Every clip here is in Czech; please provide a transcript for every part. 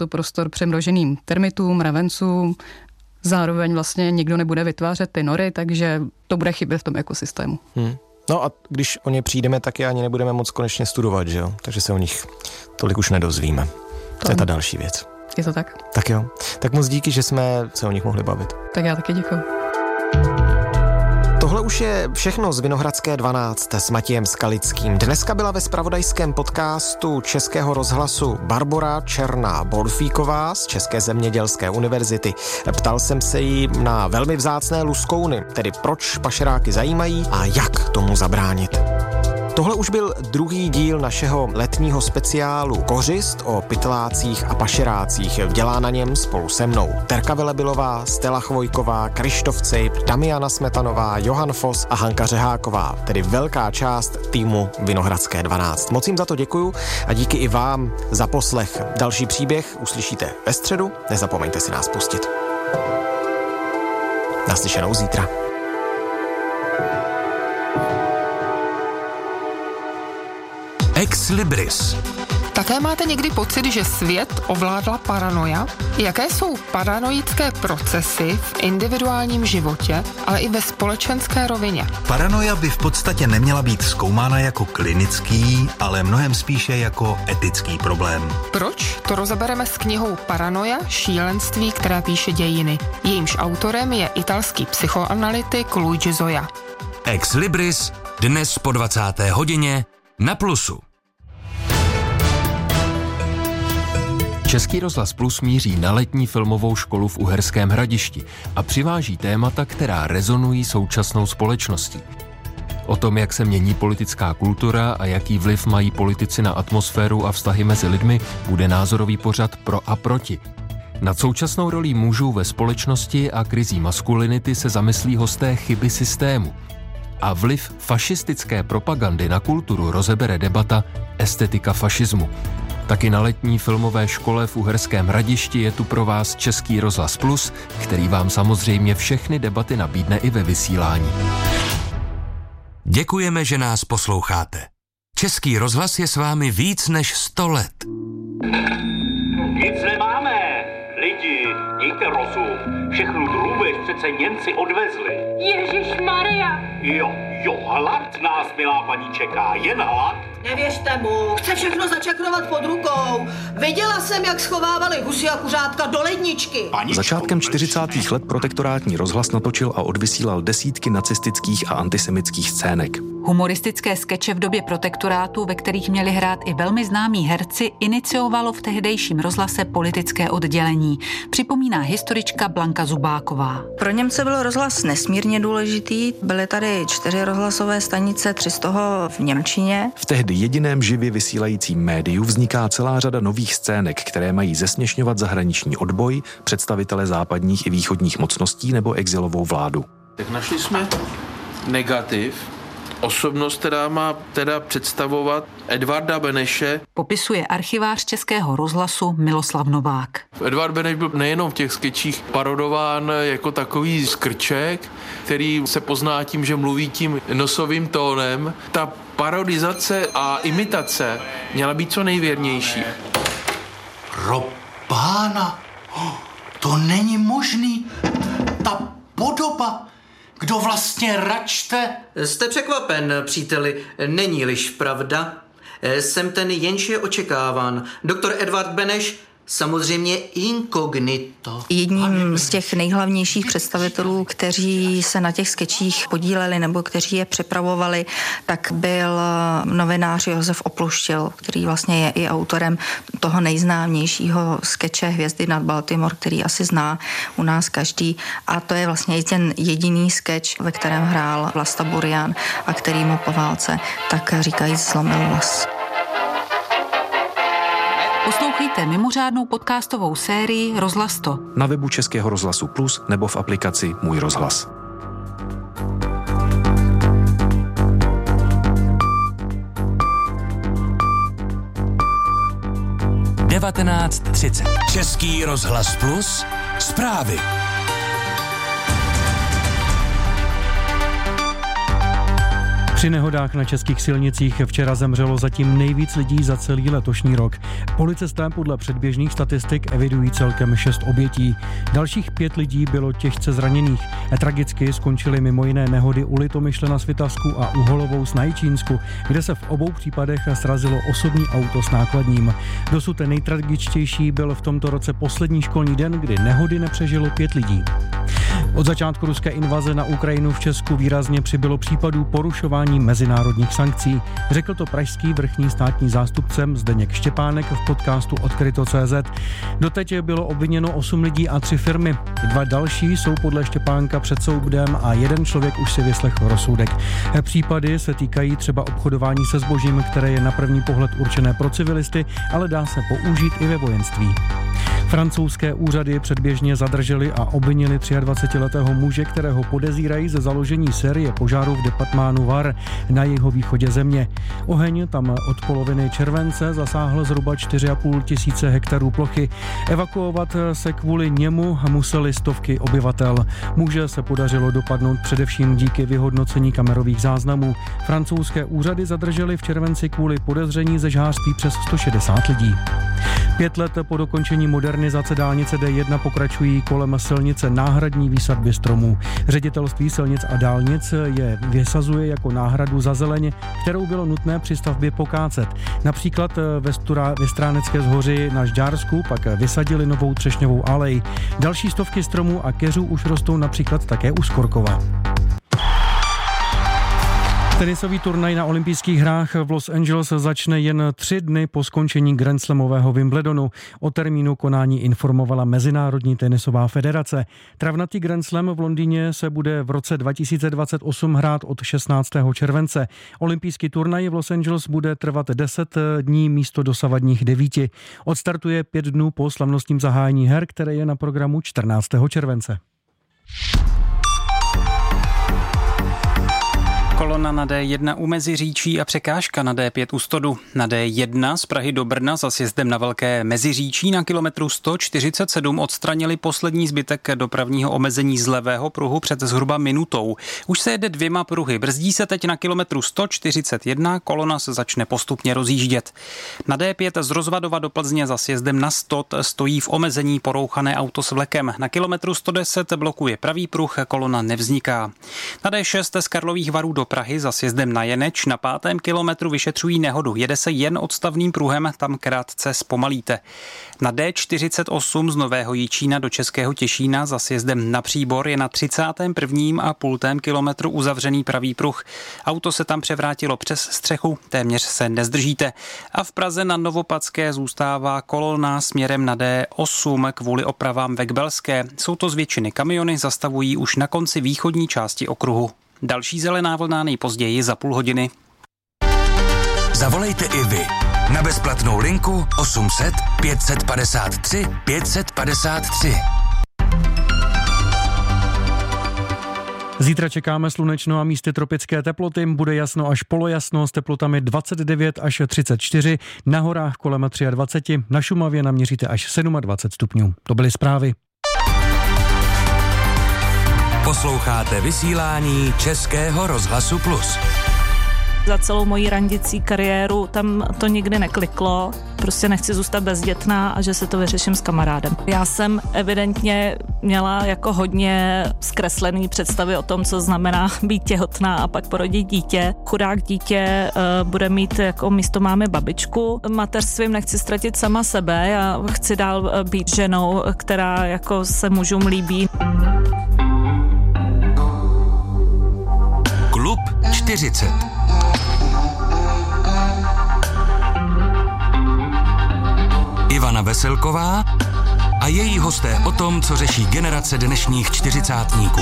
to prostor přemnoženým termitům, mravencům, zároveň vlastně nikdo nebude vytvářet ty nory, takže to bude chybět v tom ekosystému. No a když o ně přijdeme, tak je ani nebudeme moc konečně studovat, že jo? Takže se o nich tolik už nedozvíme. To je ta další věc. Je to tak? Tak jo. Tak moc díky, že jsme se o nich mohli bavit. Tak já taky děkuju. Tohle už je všechno z Vinohradské 12 s Matějem Skalickým. Dneska byla ve zpravodajském podcastu Českého rozhlasu Barbora Černá-Bolfíková z České zemědělské univerzity. Ptal jsem se jí na velmi vzácné luskouny, tedy proč pašeráky zajímají a jak tomu zabránit. Tohle už byl druhý díl našeho letního speciálu Kořist o pytlácích a pašerácích. Dělá na něm spolu se mnou Terka Velebilová, Stella Chvojková, Krištof Cejp, Damiana Smetanová, Johan Foss a Hanka Řeháková, tedy velká část týmu Vinohradské 12. Moc jim za to děkuju a díky i vám za poslech. Další příběh uslyšíte ve středu, nezapomeňte si nás pustit. Naslyšenou zítra. Ex Libris. Také máte někdy pocit, že svět ovládla paranoia? Jaké jsou paranoické procesy v individuálním životě, ale i ve společenské rovině? Paranoia by v podstatě neměla být zkoumána jako klinický, ale mnohem spíše jako etický problém. Proč? To rozebereme s knihou Paranoia, šílenství, která píše dějiny. Jejímž autorem je italský psychoanalytik Luigi Zoya. Ex Libris, dnes po 20. hodině na Plusu. Český rozhlas Plus míří na letní filmovou školu v Uherském Hradišti a přiváží témata, která rezonují současnou společností. O tom, jak se mění politická kultura a jaký vliv mají politici na atmosféru a vztahy mezi lidmi, bude názorový pořad Pro a proti. Nad současnou rolí mužů ve společnosti a krizí maskulinity se zamyslí hosté chyby systému. A vliv fašistické propagandy na kulturu rozebere debata Estetika fašismu. Taky na letní filmové škole v Uherském Hradišti je tu pro vás Český rozhlas Plus, který vám samozřejmě všechny debaty nabídne i ve vysílání. Děkujeme, že nás posloucháte. Český rozhlas je s vámi víc než 100 let. Nic nemáme. Lidi, mějte rozum. Všechnu drůbež přece Němci odvezli. Ježišmarja. Jo, hlad nás, milá paní, čeká. Jen hlad. Nevěřte mu, chce všechno začakrovat pod rukou. Viděla jsem, jak schovávali husy a kuřátka do ledničky. Začátkem 40. let protektorátní rozhlas natočil a odvysílal desítky nacistických a antisemitských scének. Humoristické skeče v době protektorátu, ve kterých měli hrát i velmi známí herci, iniciovalo v tehdejším rozhlase politické oddělení. Připomíná historička Blanka Zubáková. Pro Němce byl rozhlas nesmírně důležitý. Byly tady 4 rozhlasové stanice, 3 z toho v němčině. V tehdy jediném živě vysílajícím médiu vzniká celá řada nových scének, které mají zesměšňovat zahraniční odboj, představitele západních i východních mocností nebo exilovou vládu. Tak našli jsme negativ, osobnost, která má teda představovat Edvarda Beneše. Popisuje archivář Českého rozhlasu Miloslav Novák. Edvard Beneš byl nejenom v těch skečích parodován jako takový skrček, který se pozná tím, že mluví tím nosovým tónem. Ta parodizace a imitace měla být co nejvěrnější. Pro pána, to není možný. Ta podoba. Kdo vlastně račte? Jste překvapen, příteli, není-liž pravda. Jsem ten, jenž je očekáván. Doktor Edvard Beneš, samozřejmě inkognito. Jedním z těch nejhlavnějších představitelů, kteří se na těch skečích podíleli nebo kteří je připravovali, tak byl novinář Josef Opluštil, který vlastně je i autorem toho nejznámějšího skeče Hvězdy nad Baltimore, který asi zná u nás každý. A to je vlastně ten jediný skeč, ve kterém hrál Vlasta Burian a který mu po válce tak říkajíc zlomil vlas. Poslouchejte mimořádnou podcastovou sérii Rozhlas to na webu Českého rozhlasu Plus nebo v aplikaci Můj rozhlas. Český rozhlas Plus, zprávy. Při nehodách na českých silnicích včera zemřelo zatím nejvíc lidí za celý letošní rok. Policisté podle předběžných statistik evidují celkem 6 obětí. Dalších 5 lidí bylo těžce zraněných. Tragicky skončily mimo jiné nehody u Litomyšle na Svitavsku a u Holovous na Jičínsku, kde se v obou případech srazilo osobní auto s nákladním. Dosud nejtragičtější byl v tomto roce poslední školní den, kdy nehody nepřežilo 5 lidí. Od začátku ruské invaze na Ukrajinu v Česku výrazně přibylo případů porušování mezinárodních sankcí. Řekl to pražský vrchní státní zástupce Zdeněk Štěpánek v podcastu Odkryto.cz. Doteď bylo obviněno 8 lidí a 3 firmy. 2 další jsou podle Štěpánka před soudem a 1 člověk už si vyslechl rozsudek. Případy se týkají třeba obchodování se zbožím, které je na první pohled určené pro civilisty, ale dá se použít i ve vojenství. Francouzské úřady předběžně zadrželi a obvinili 23letého muže, kterého podezírají ze založení série požárů v departmánu Var na jihovýchodě země. Oheň tam od poloviny července zasáhl zhruba 4,5 tisíce hektarů plochy. Evakuovat se kvůli němu museli stovky obyvatel. Muže se podařilo dopadnout především díky vyhodnocení kamerových záznamů. Francouzské úřady zadrželi v červenci kvůli podezření ze žhářství přes 160 lidí. 5 let po dokončení modernizace dálnice D1 pokračují kolem silnice náhradní výsadby stromů. Ředitelství silnic a dálnic je vysazuje jako náhradu za zeleň, kterou bylo nutné při stavbě pokácet. Například ve Stránecké zhoři na Žďársku pak vysadili novou třešňovou alej. Další stovky stromů a keřů už rostou například také u Skorkova. Tenisový turnaj na olympijských hrách v Los Angeles začne jen 3 dny po skončení grandslamového Wimbledonu. O termínu konání informovala Mezinárodní tenisová federace. Travnatý grandslam v Londýně se bude v roce 2028 hrát od 16. července. Olympijský turnaj v Los Angeles bude trvat 10 dní místo dosavadních 9. Odstartuje 5 dnů po slavnostním zahájení her, které je na programu 14. července. Kolona na D1 u Meziříčí a překážka na D5 u Stodu. Na D1 z Prahy do Brna za sjezdem na Velké Meziříčí na kilometru 147 odstranili poslední zbytek dopravního omezení z levého pruhu před zhruba minutou. Už se jede 2 pruhy. Brzdí se teď na kilometru 141, kolona se začne postupně rozjíždět. Na D5 z Rozvadova do Plzně za sjezdem na Stod stojí v omezení porouchané auto s vlekem. Na kilometru 110 blokuje pravý pruh, kolona nevzniká. Na D6 z Karlových Varů do Prahy za sjezdem na Jeneč na 5. kilometru vyšetřují nehodu. Jede se jen odstavným pruhem, tam krátce zpomalíte. Na D48 z Nového Jičína do Českého Těšína za sjezdem na Příbor je na 31,5 kilometru uzavřený pravý pruh. Auto se tam převrátilo přes střechu, téměř se nezdržíte. A v Praze na Novopadské zůstává kolona směrem na D8 kvůli opravám ve Kbelské. Jsou to z většiny kamiony, zastavují už na konci východní části okruhu. Další zelená vlna nejpozději za půl hodiny. Zavolejte i vy na bezplatnou linku 800 553 553. Zítra čekáme slunečno a místy tropické teploty, bude jasno až polojasno s teplotami 29 až 34, na horách kolem 23, na Šumavě naměříte až 27 stupňů. To byly zprávy. Posloucháte vysílání Českého rozhlasu Plus. Za celou moji randicí kariéru tam to nikdy nekliklo. Prostě nechci zůstat bezdětná a že se to vyřeším s kamarádem. Já jsem evidentně měla jako hodně zkreslený představy o tom, co znamená být těhotná a pak porodit dítě. Chudák dítě bude mít jako místo mámy babičku. Mateřstvím nechci ztratit sama sebe. Já chci dál být ženou, která jako se mužům líbí. Klub 40. Ivana Veselková a její hosté o tom, co řeší generace dnešních čtyřicátníků.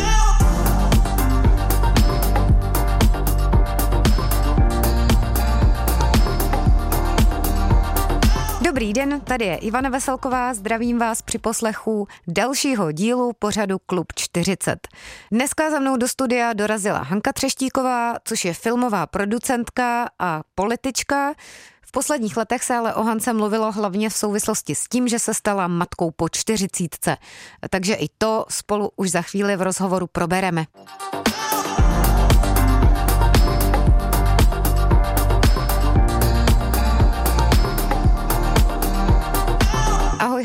Dobrý den, tady je Ivana Veselková, zdravím vás při poslechu dalšího dílu pořadu Klub 40. Dneska za mnou do studia dorazila Hanka Třeštíková, což je filmová producentka a politička. V posledních letech se ale o Hance mluvilo hlavně v souvislosti s tím, že se stala matkou po 40. Takže i to spolu už za chvíli v rozhovoru probereme.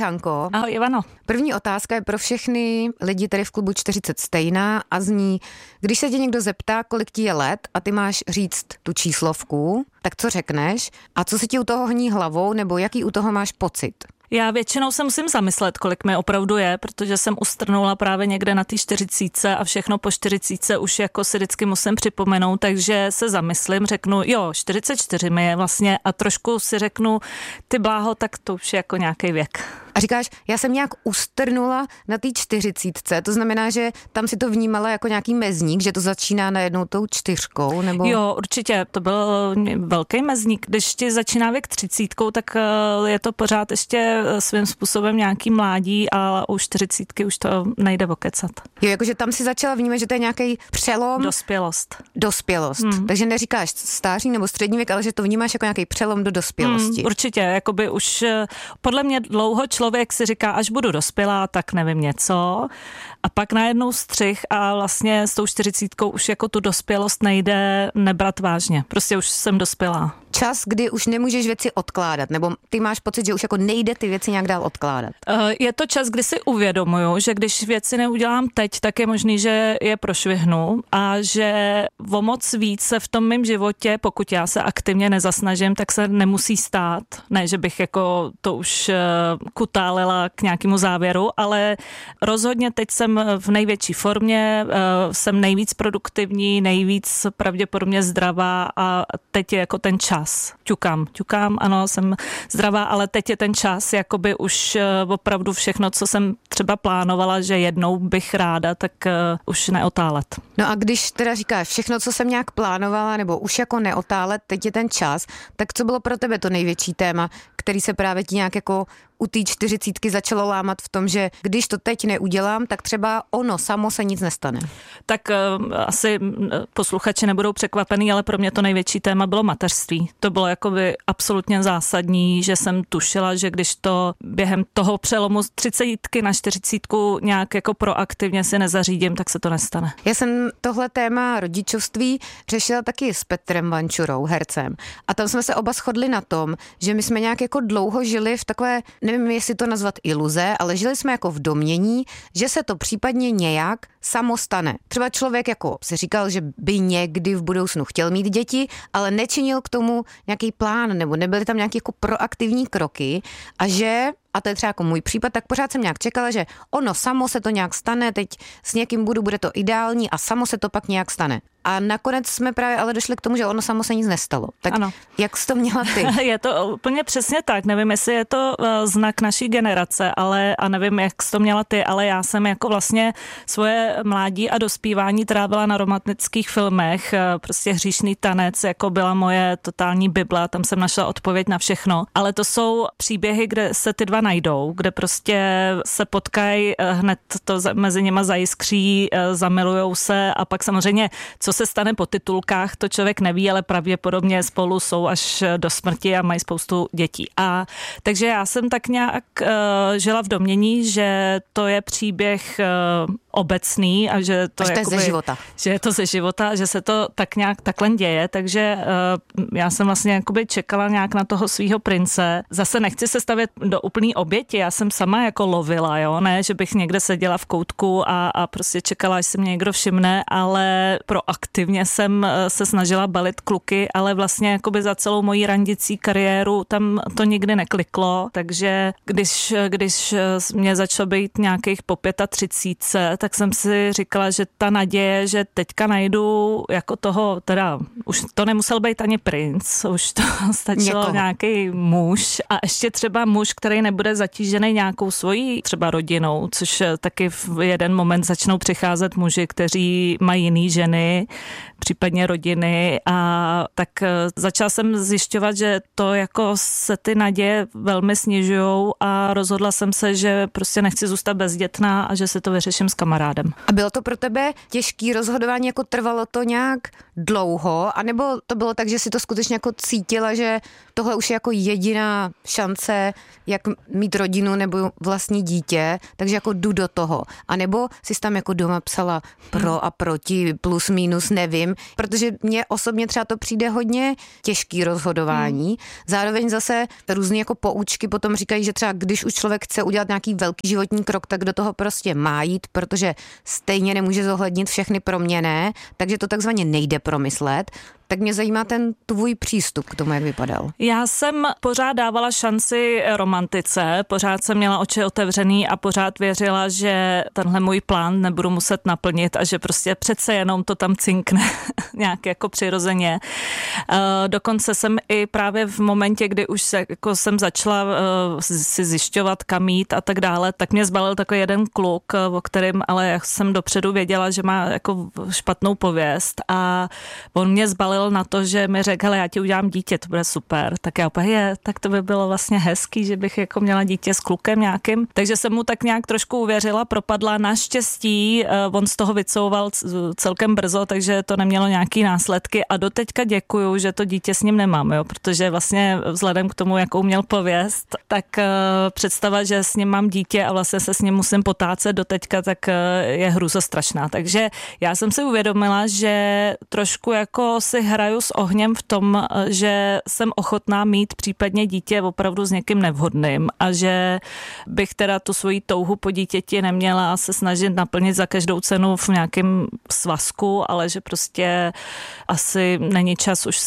Hanko. Ahoj Ivano. První otázka je pro všechny lidi tady v klubu 40 stejná a zní, když se tě někdo zeptá, kolik ti je let a ty máš říct tu číslovku, tak co řekneš a co se ti u toho hní hlavou nebo jaký u toho máš pocit? Já většinou se musím zamyslet, kolik mi opravdu je, protože jsem ustrnula právě někde na té 40 a všechno po 40 už jako si vždycky musím připomenout, takže se zamyslím, řeknu, jo, 44 mi je vlastně a trošku si řeknu, ty bláho, tak to už je jako nějaký věk. A říkáš, já jsem nějak ustrnula na té 40, to znamená, že tam si to vnímala jako nějaký mezník, že to začíná najednou tou 4, nebo? Jo, určitě, to byl velký mezník. Když ti začíná věk 30, tak je to pořád ještě svým způsobem nějaký mládí a u 40 už to nejde okecat. Jo, jakože tam si začala vnímat, že to je nějaký přelom. Dospělost. Takže neříkáš stáří nebo střední věk, ale že to vnímáš jako nějaký přelom do dospělosti. Určitě, jakoby už podle mě dlouho člověk si říká, až budu dospělá, tak nevím něco. A pak najednou střih a vlastně s tou 40 už jako tu dospělost nejde nebrat vážně. Prostě už jsem dospělá. Čas, kdy už nemůžeš věci odkládat, nebo ty máš pocit, že už jako nejde ty věci nějak dál odkládat? Je to čas, kdy si uvědomuju, že když věci neudělám teď, tak je možný, že je prošvihnu a že o moc víc se v tom mém životě, pokud já se aktivně nezasnažím, tak se nemusí stát. Ne, že bych jako to už kutálela k nějakému závěru, ale rozhodně teď jsem v největší formě, jsem nejvíc produktivní, nejvíc pravděpodobně zdravá a teď je jako ten čas. Ťukám, ano, jsem zdravá, ale teď je ten čas, jakoby už opravdu všechno, co jsem třeba plánovala, že jednou bych ráda, tak už neotálet. No a když teda říkáš všechno, co jsem nějak plánovala, nebo už jako neotálet, teď je ten čas, tak co bylo pro tebe to největší téma, který se právě ti nějak jako u té 40 začalo lámat v tom, že když to teď neudělám, tak třeba ono samo se nic nestane? Tak asi posluchači nebudou překvapený, ale pro mě to největší téma bylo mateřství. To bylo jakoby absolutně zásadní, že jsem tušila, že když to během toho přelomu z 30 na 40 nějak jako proaktivně si nezařídím, tak se to nestane. Já jsem tohle téma rodičovství řešila taky s Petrem Vančurou, hercem. A tam jsme se oba shodli na tom, že my jsme nějak jako dlouho žili v takové, nevím, jestli to nazvat iluze, ale žili jsme jako v domnění, že se to případně nějak samo stane. Třeba člověk jako si říkal, že by někdy v budoucnu chtěl mít děti, ale nečinil k tomu nějaký plán, nebo nebyly tam nějaké jako proaktivní kroky a že, a to je třeba jako můj případ, tak pořád jsem nějak čekala, že ono samo se to nějak stane, teď s někým bude to ideální a samo se to pak nějak stane. A nakonec jsme právě ale došli k tomu, že ono samo se nic nestalo. Tak ano. Jak jsi to měla ty? Je to úplně přesně tak. Nevím, jestli je to znak naší generace, a nevím, jak jsi to měla ty, ale já jsem jako vlastně svoje mládí a dospívání trávila na romantických filmech. Prostě Hříšný tanec, jako byla moje totální bible, tam jsem našla odpověď na všechno. Ale to jsou příběhy, kde se ty dva najdou, kde prostě se potkají, hned to mezi nima zajiskří, zamilujou se a pak samozřejmě, co se stane po titulkách, to člověk neví, ale pravděpodobně spolu jsou až do smrti a mají spoustu dětí. A takže já jsem tak nějak žila v domnění, že to je příběh obecný a že to je ze života. Že je to ze života, že se to tak nějak takhle děje, takže já jsem vlastně jakoby čekala nějak na toho svýho prince. Zase nechci se stavět do úplný oběti, já jsem sama jako lovila, jo, ne, že bych někde seděla v koutku a prostě čekala, až se mě někdo všimne, ale proaktivně jsem se snažila balit kluky, ale vlastně jakoby za celou moji randicí kariéru tam to nikdy nekliklo, takže když mě začalo být nějakých po 35, tak jsem si říkala, že ta naděje, že teďka najdu jako toho, teda už to nemusel být ani princ, už to stačilo nějaký muž a ještě třeba muž, který nebude zatížený nějakou svojí třeba rodinou, což taky v jeden moment začnou přicházet muži, kteří mají jiný ženy, případně rodiny a tak začala jsem zjišťovat, že to jako se ty naděje velmi snižujou a rozhodla jsem se, že prostě nechci zůstat bezdětná a že se to vyřeším s kamarádem. A bylo to pro tebe těžký rozhodování, jako trvalo to nějak dlouho, anebo to bylo tak, že si to skutečně jako cítila, že tohle už je jako jediná šance, jak mít rodinu nebo vlastní dítě, takže jako jdu do toho. A nebo jsi tam jako doma psala pro a proti, plus, minus, nevím, protože mně osobně třeba to přijde hodně těžký rozhodování. Zároveň zase různý jako poučky potom říkají, že třeba když už člověk chce udělat nějaký velký životní krok, tak do toho prostě má jít, protože stejně nemůže zohlednit všechny proměnné, takže to takzvaně nejde promyslet. Tak mě zajímá ten tvůj přístup k tomu, jak vypadal. Já jsem pořád dávala šanci romantice, pořád jsem měla oči otevřený a pořád věřila, že tenhle můj plán nebudu muset naplnit a že prostě přece jenom to tam cinkne nějak jako přirozeně. Dokonce jsem i právě v momentě, kdy už jsem začala si zjišťovat, kam jít a tak dále, tak mě zbalil takový jeden kluk, o kterém ale já jsem dopředu věděla, že má jako špatnou pověst a on mě zbalil na to, že mi řekl, hele, já ti udělám dítě, to bude super. Tak já opět, tak to by bylo vlastně hezký, že bych jako měla dítě s klukem nějakým. Takže jsem mu tak nějak trošku uvěřila, propadla. Naštěstí on z toho vycouval celkem brzo, takže to nemělo nějaký následky a doteďka děkuju, že to dítě s ním nemám, jo, protože vlastně vzhledem k tomu, jakou měl pověst, tak představa, že s ním mám dítě a vlastně se s ním musím potácet doteďka, tak je hrůza strašná. Takže já jsem si uvědomila, že trošku jako si hraju s ohněm v tom, že jsem ochotná mít případně dítě opravdu s někým nevhodným a že bych teda tu svoji touhu po dítěti neměla se snažit naplnit za každou cenu v nějakém svazku, ale že prostě asi není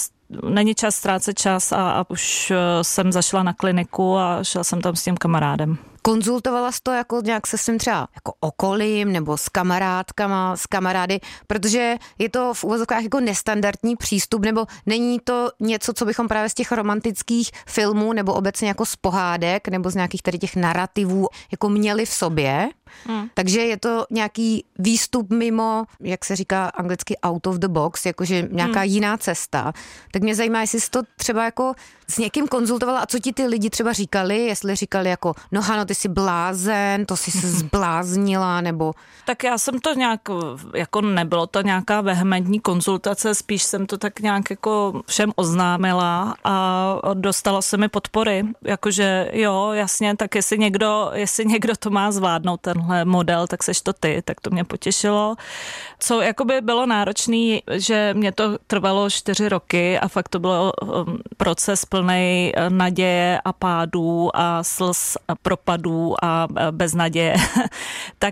čas ztrácet čas a už jsem zašla na kliniku a šla jsem tam s tím kamarádem. Konzultovala jsi to jako nějak se svým třeba jako okolím nebo s kamarádkama, s kamarády, protože je to v uvozovkách jako nestandardní přístup, nebo není to něco, co bychom právě z těch romantických filmů nebo obecně jako z pohádek nebo z nějakých tady těch narrativů jako měli v sobě. Takže je to nějaký výstup mimo, jak se říká anglicky out of the box, jakože nějaká jiná cesta. Tak mě zajímá, jestli jsi to třeba jako s někým konzultovala a co ti ty lidi třeba říkali, jestli říkali jako, no Hano, ty jsi blázen, to jsi se zbláznila, nebo... Tak já jsem to nějak, jako nebylo to nějaká vehementní konzultace, spíš jsem to tak nějak jako všem oznámila a dostala se mi podpory, jakože jo, jasně, tak jestli někdo to má zvládnout, tenhle model, tak seš to ty, tak to mě potěšilo. Co jakoby bylo náročný, že mě to trvalo 4 roky a fakt to bylo proces plnej naděje a pádů a slz a propadů a beznaděje. Tak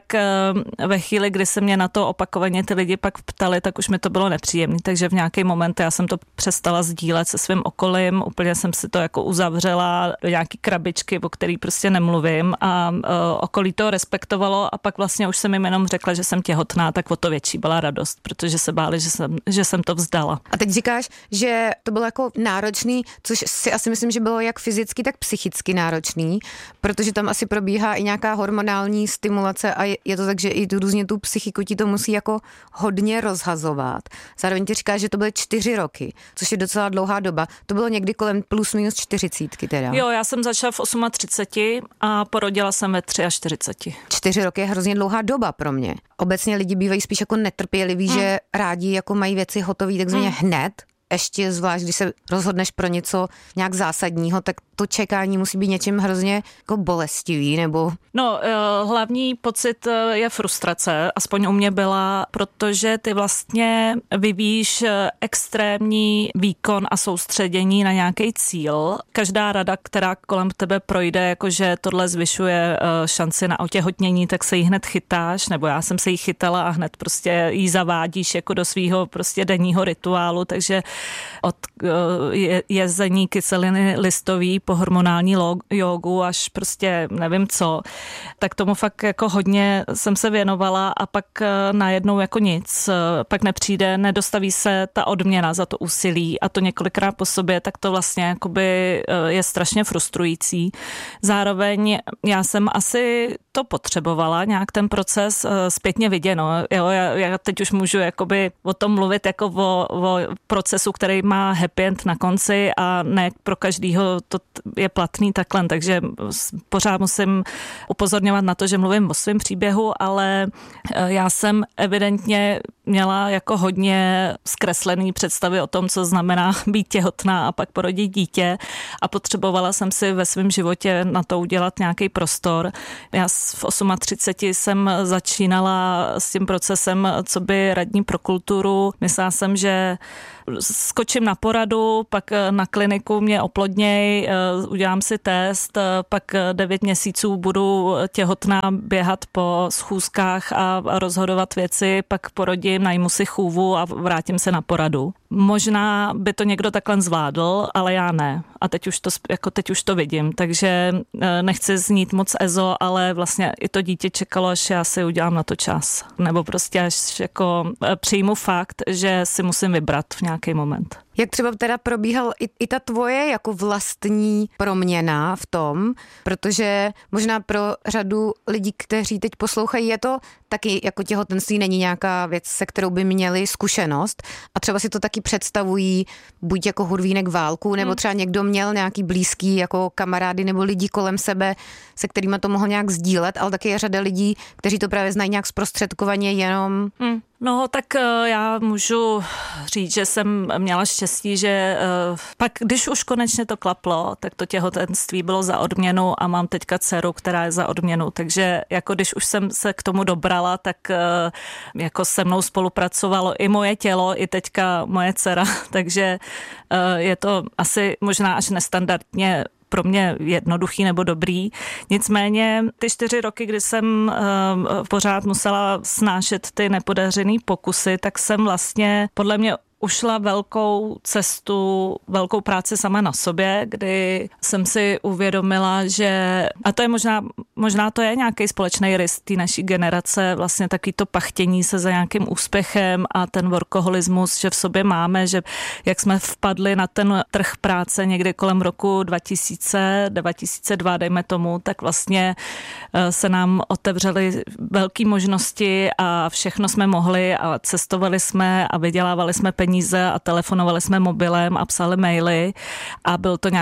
ve chvíli, kdy se mě na to opakovaně ty lidi pak ptali, tak už mi to bylo nepříjemné. Takže v nějaký moment já jsem to přestala sdílet se svým okolím, úplně jsem si to jako uzavřela do nějaký krabičky, o který prostě nemluvím a okolí to respektovalo a pak vlastně už jsem jim jenom řekla, že jsem těhotná, tak o to větší byla radost, protože se báli, že jsem to vzdala. A teď říkáš, že to bylo jako náročný, což si asi myslím, že bylo jak fyzicky, tak psychicky náročný, protože tam asi probíhá i nějaká hormonální stimulace a je to tak, že i různě tu psychiku ti to musí jako hodně rozhazovat. Zároveň ti říkáš, že to byly 4 roky, což je docela dlouhá doba. To bylo někdy kolem plus minus 40 teda. Jo, já jsem začala v 38 a porodila jsem ve 43. 4 roky je hrozně dlouhá doba pro mě. Obecně lidi bývají spíš jako netrpěliví, že rádi jako mají věci hotové takzvaně hned. Ještě zvlášť, když se rozhodneš pro něco nějak zásadního, tak to čekání musí být něčím hrozně jako bolestivý, nebo... No, hlavní pocit je frustrace, aspoň u mě byla, protože ty vlastně vyvíjíš extrémní výkon a soustředění na nějaký cíl. Každá rada, která kolem tebe projde, jakože tohle zvyšuje šanci na otěhotnění, tak se jí hned chytáš, nebo já jsem se jí chytala a hned prostě jí zavádíš jako do svýho prostě denního rituálu, takže od jezení kyseliny listový po hormonální jógu až prostě nevím co, tak tomu fakt jako hodně jsem se věnovala a pak najednou jako nic, pak nedostaví se ta odměna za to úsilí a to několikrát po sobě, tak to vlastně jakoby je strašně frustrující. Zároveň já jsem asi to potřebovala, nějak ten proces zpětně viděno. Jo, já teď už můžu jakoby o tom mluvit jako o procesu procesu, který má happy end na konci a ne pro každýho to je platný takhle, takže pořád musím upozorňovat na to, že mluvím o svém příběhu, ale já jsem evidentně měla jako hodně zkreslený představy o tom, co znamená být těhotná a pak porodit dítě a potřebovala jsem si ve svém životě na to udělat nějaký prostor. Já v 38 jsem začínala s tím procesem, co by radní pro kulturu. Myslela jsem, že skočím na poradu, pak na kliniku mě oplodněj, udělám si test, pak 9 měsíců budu těhotná běhat po schůzkách a rozhodovat věci, pak porodím, najmu si chůvu a vrátím se na poradu. Možná by to někdo takhle zvládl, ale já ne. A teď už to vidím, takže nechci znít moc ezo, ale vlastně i to dítě čekalo, až já si udělám na to čas. Nebo prostě až jako přijmu fakt, že si musím vybrat v nějaký moment. Jak třeba teda probíhal i ta tvoje jako vlastní proměna v tom, protože možná pro řadu lidí, kteří teď poslouchají, je to taky jako těhotenství není nějaká věc, se kterou by měli zkušenost a třeba si to taky představují buď jako hurvínek válku, nebo třeba někdo měl nějaký blízký jako kamarády nebo lidi kolem sebe, se kterými to mohl nějak sdílet, ale taky je řada lidí, kteří to právě znají nějak zprostředkovaně jenom... No, tak já můžu říct, že jsem měla štěstí, že pak, když už konečně to klaplo, tak to těhotenství bylo za odměnu a mám teďka dceru, která je za odměnu, takže jako když už jsem se k tomu dobrala, tak jako se mnou spolupracovalo i moje tělo, i teďka moje dcera, takže je to asi možná až nestandardně pro mě jednoduchý nebo dobrý. Nicméně ty 4 roky, kdy jsem pořád musela snášet ty nepodařený pokusy, tak jsem vlastně podle mě ušla velkou cestu, velkou práci sama na sobě, kdy jsem si uvědomila, že, a to je možná to je nějaký společný rys té naší generace, vlastně taky to pachtění se za nějakým úspěchem a ten workoholismus, že v sobě máme, že jak jsme vpadli na ten trh práce někdy kolem roku 2002, dejme tomu, tak vlastně se nám otevřely velké možnosti a všechno jsme mohli a cestovali jsme a vydělávali jsme peníze a telefonovali jsme mobilem a psali maily a byl to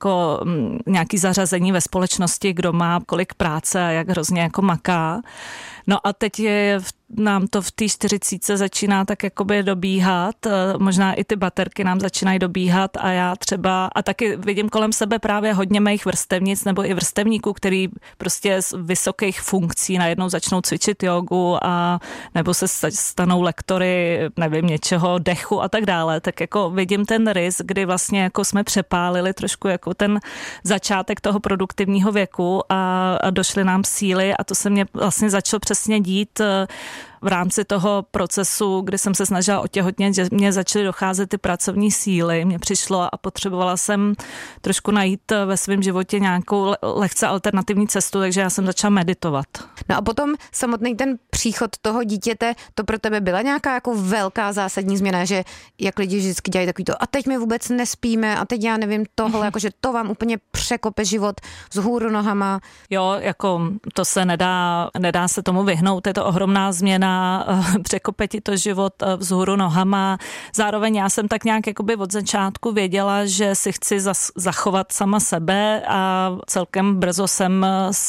nějaký zařazení ve společnosti, kdo má kolik práce a jak hrozně jako maká. No a teď nám to v té 40 začíná tak jakoby dobíhat, možná i ty baterky nám začínají dobíhat a já třeba, a taky vidím kolem sebe právě hodně mých vrstevnic nebo i vrstevníků, který prostě z vysokých funkcí najednou začnou cvičit jogu a nebo se stanou lektory, nevím, něčeho, dechu a tak dále, tak jako vidím ten rys, kdy vlastně jako jsme přepálili trošku jako ten začátek toho produktivního věku a došly nám síly a to se mě vlastně začalo přesně dít v rámci toho procesu, kdy jsem se snažila otěhotnět, že mě začaly docházet ty pracovní síly, mě přišlo a potřebovala jsem trošku najít ve svém životě nějakou lehce alternativní cestu, takže já jsem začala meditovat. No a potom samotný ten příchod toho dítěte, to pro tebe byla nějaká jako velká zásadní změna, že jak lidi vždycky dělají takový to a teď my vůbec nespíme a teď já nevím tohle, jakože to vám úplně překope život vzhůru nohama. Jo, jako to se nedá se tomu vyhnout, je to ohromná změna, překope ti to život vzhůru nohama. Zároveň já jsem tak nějak jakoby od začátku věděla, že si chci zachovat sama sebe a celkem brzo jsem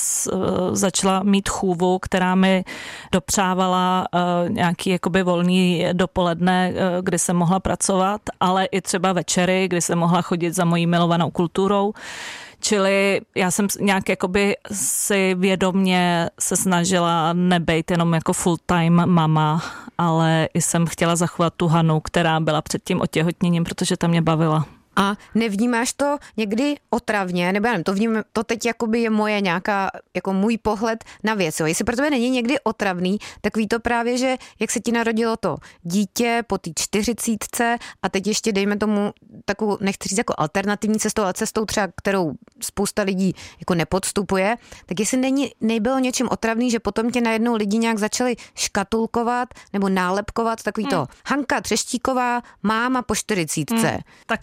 začala mít chůvu, která mi dopřávala nějaký jakoby volný dopoledne, kdy jsem mohla pracovat, ale i třeba večery, kdy jsem mohla chodit za mojí milovanou kulturou. Čili já jsem nějak jakoby si vědomně se snažila nebejt jenom jako full-time mama, ale i jsem chtěla zachovat tu Hanu, která byla před tím otěhotněním, protože ta mě bavila. A nevnímáš to někdy otravně, nebo já nevím, to teď jakoby je moje nějaká, jako můj pohled na věc. Jo. Jestli pro tebe není někdy otravný, tak ví to právě, že jak se ti narodilo to dítě po té 40 a teď ještě dejme tomu takovou, nechci říct jako alternativní cestou, ale cestou třeba, kterou spousta lidí jako nepodstupuje, tak jestli nebylo něčím otravný, že potom tě najednou lidi nějak začali škatulkovat nebo nálepkovat takový to Hanka Třeštíková, máma po 40. Takhle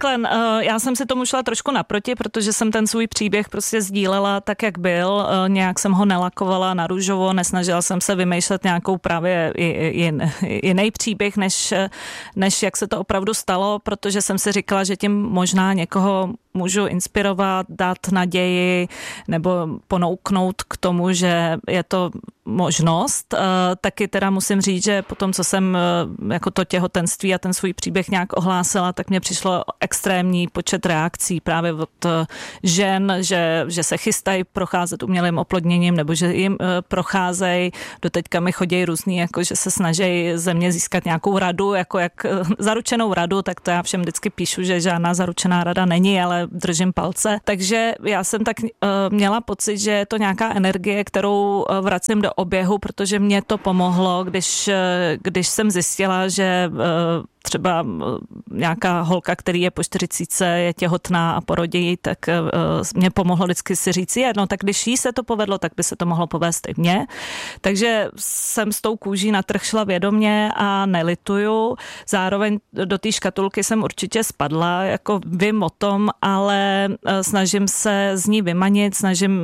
Já jsem si tomu šla trošku naproti, protože jsem ten svůj příběh prostě sdílela tak, jak byl. Nějak jsem ho nelakovala na růžovo, nesnažila jsem se vymýšlet nějakou právě jiný příběh, než jak se to opravdu stalo, protože jsem si říkala, že tím možná někoho můžu inspirovat, dát naději nebo ponouknout k tomu, že je to možnost. Taky teda musím říct, že po tom, co jsem jako to těhotenství a ten svůj příběh nějak ohlásila, tak mě přišlo extrémní počet reakcí právě od žen, že se chystají procházet umělým oplodněním nebo že jim procházejí. Doteďka mi chodí různý, jako že se snaží ze mě získat nějakou radu, jako jak zaručenou radu, tak to já všem vždycky píšu, že žádná zaručená rada není, ale držím palce. Takže já jsem tak měla pocit, že je to nějaká energie, kterou vracím do oběhu, protože mě to pomohlo, když jsem zjistila, že třeba nějaká holka, který je po 40, je těhotná a porodí, tak mě pomohlo vždycky si říct, tak když jí se to povedlo, tak by se to mohlo povést i mně. Takže jsem s tou kůží na trh šla vědomě a nelituju. Zároveň do té škatulky jsem určitě spadla, jako vím o tom, ale snažím se z ní vymanit,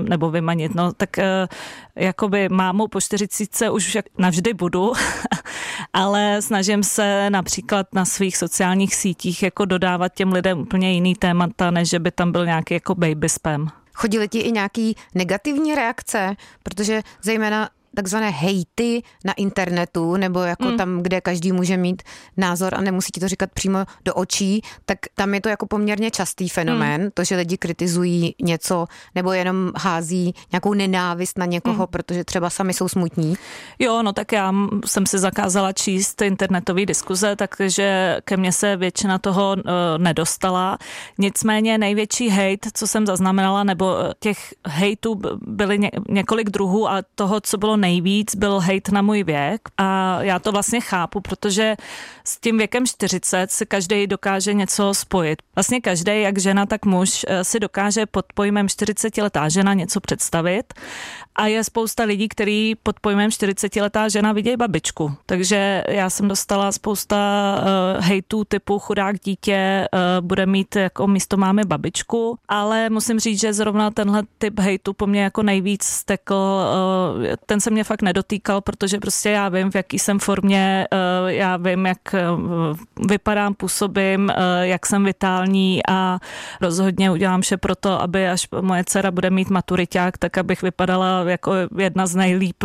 tak jakoby mámou po 40 už navždy budu, ale snažím se například na svých sociálních sítích jako dodávat těm lidem úplně jiný témata, než že by tam byl nějaký jako baby spam. Chodily ti i nějaký negativní reakce, protože zejména takzvané hejty na internetu, nebo jako tam, kde každý může mít názor a nemusí ti to říkat přímo do očí, tak tam je to jako poměrně častý fenomén, to, že lidi kritizují něco nebo jenom hází nějakou nenávist na někoho, protože třeba sami jsou smutní. Jo, no tak já jsem si zakázala číst internetové diskuze, takže ke mně se většina toho nedostala. Nicméně největší hejt, co jsem zaznamenala, nebo těch hejtů byly několik druhů a toho, co bylo nejvíc, byl hejt na můj věk a já to vlastně chápu, protože s tím věkem 40 si každý dokáže něco spojit. Vlastně každý, jak žena, tak muž, si dokáže pod pojmem 40letá žena něco představit a je spousta lidí, kteří pod pojmem 40letá žena vidějí babičku. Takže já jsem dostala spousta hejtů typu chudák dítě bude mít jako místo mámy babičku, ale musím říct, že zrovna tenhle typ hejtu po mně jako nejvíc stekl. Ten se mě fakt nedotýkal, protože prostě já vím, v jaký jsem formě, já vím, jak vypadám, působím, jak jsem vitální a rozhodně udělám vše pro to, aby až moje dcera bude mít maturiťák, tak abych vypadala jako jedna z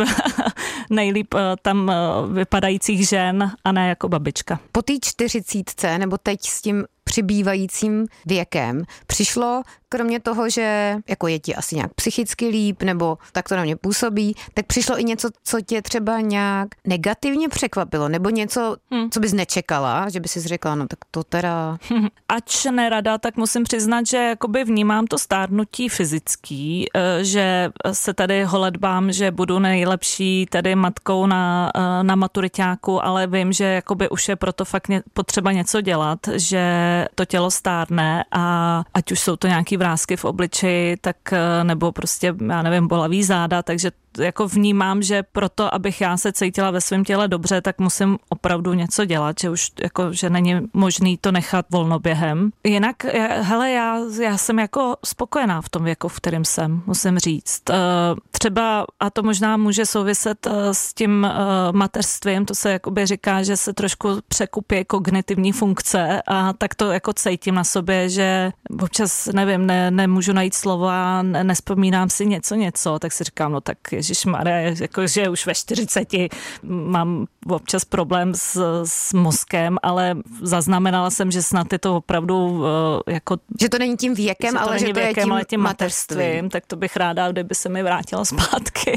nejlíp tam vypadajících žen a ne jako babička. Po té 40 nebo teď s tím přibývajícím věkem přišlo, kromě toho, že jako je ti asi nějak psychicky líp, nebo tak to na mě působí, tak přišlo i něco, co tě třeba nějak negativně překvapilo, nebo něco, co bys nečekala, že by si řekla, no tak to teda... Ač nerada, tak musím přiznat, že jakoby vnímám to stárnutí fyzický, že se tady holedbám, že budu nejlepší tady matkou na maturiťáku, ale vím, že jakoby už je proto fakt potřeba něco dělat, že to tělo stárne a ať už jsou to nějaký vrásky v obličeji, tak nebo prostě, já nevím, bolavý záda, takže jako vnímám, že proto, abych já se cítila ve svém těle dobře, tak musím opravdu něco dělat, že už jako, že není možný to nechat volnoběhem. Jinak, hele, já jsem jako spokojená v tom věku, v kterém jsem, musím říct. Třeba, a to možná může souviset s tím mateřstvím, to se jakoby říká, že se trošku překupí kognitivní funkce a tak to jako cítím na sobě, že občas, nevím, nemůžu najít slova, nespomínám si něco, tak si říkám, no tak ježišmarja, jakože už ve 40 mám občas problém s mozkem, ale zaznamenala jsem, že snad je to opravdu jako... Že to není tím věkem, ale že to je tím mateřstvím, tak to bych ráda, kdyby se mi vrátila zpátky.